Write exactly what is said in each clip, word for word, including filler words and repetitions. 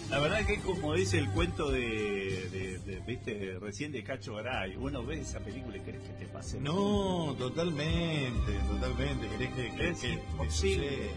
La verdad que como dice el cuento de, de, de, viste, recién de Cacho Garay, uno ve esa película y querés que te pase. No, totalmente, totalmente, querés que, que, es que imposible.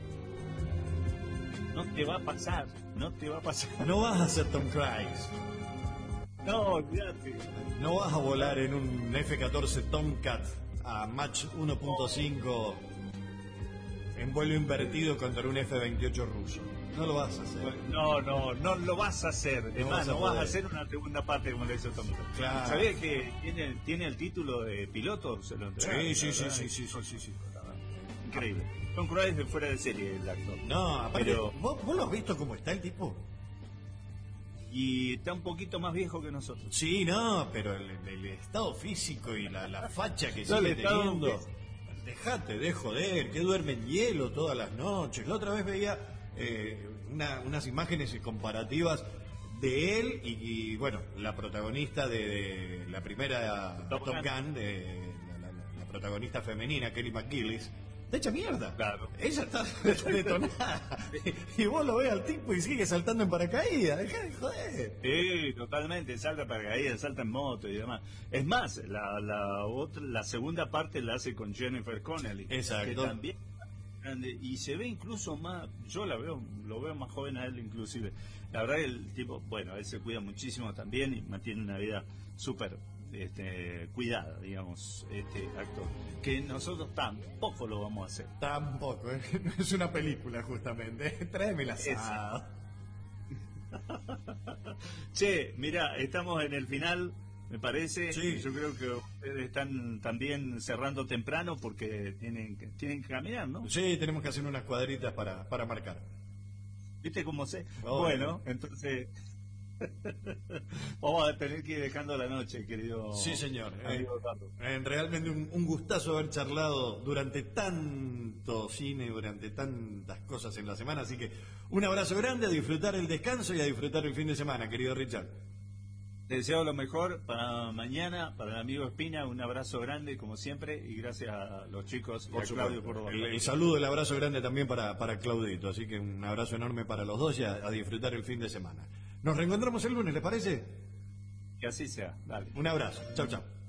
No te va a pasar, no te va a pasar. No vas a ser Tom Cruise. No, olvídate. No vas a volar en un F catorce Tomcat a Mach uno punto cinco en vuelo invertido contra un F veintiocho ruso. No lo vas a hacer. No, no, no lo vas a hacer. Es No más, vas a no vas poder. a hacer una segunda parte como lo hizo Tom Cruise. Claro. ¿Sabías que tiene, tiene el título de piloto? Se lo entregaron, Sí, sí, sí, ¿verdad? sí, sí, sí, sí, sí. Increíble. Tom Cruise de fuera de serie el actor. No, aparte, Pero- ¿vos, ¿vos lo has visto cómo está el tipo? Y está un poquito más viejo que nosotros. Sí, no, pero el, el estado físico y la, la facha que No, el sigue estado teniendo. que- Dejate de joder, que duerme en hielo todas las noches. La otra vez veía eh, una- unas imágenes comparativas de él y, y, bueno, la protagonista de, de la primera Top Top, Gun. Gun, de la, la- la protagonista femenina, Kelly McGillis. Está hecha mierda. Claro. Ella está detonada. Y vos lo ves al tipo y sigue saltando en paracaídas. Dejá de joder. Sí, totalmente, salta para caídas, salta en moto y demás. Es más, la, la otra, la segunda parte la hace con Jennifer Connelly. Exacto. Que también es grande, y se ve incluso más, yo la veo, lo veo más joven a él inclusive. La verdad que el tipo, bueno, él se cuida muchísimo también y mantiene una vida súper este, cuidada, digamos, este actor. Que nosotros tampoco lo vamos a hacer. Tampoco, ¿eh? No es una película justamente. Tráeme el asado. Che, mira, estamos en el final, me parece. Sí. Yo creo que ustedes están también cerrando temprano porque tienen que, tienen que caminar, ¿no? Sí, tenemos que hacer unas cuadritas para, para marcar. ¿Viste cómo sé? Oh, Bueno, entonces vamos a tener que ir dejando la noche, querido. Sí, señor. Eh, amigo Carlos. eh, realmente un, un gustazo haber charlado durante tanto cine, durante tantas cosas en la semana. Así que un abrazo grande, a disfrutar el descanso y a disfrutar el fin de semana, querido Richard. Te deseo lo mejor para mañana, para el amigo Espina, un abrazo grande como siempre y gracias a los chicos y a Claudio Córdoba. El, el saludo, el abrazo grande también para, para Claudito. Así que un abrazo enorme para los dos y a, a disfrutar el fin de semana. Nos reencontramos el lunes, ¿les parece? Que así sea, dale. Un abrazo. Chau, chau.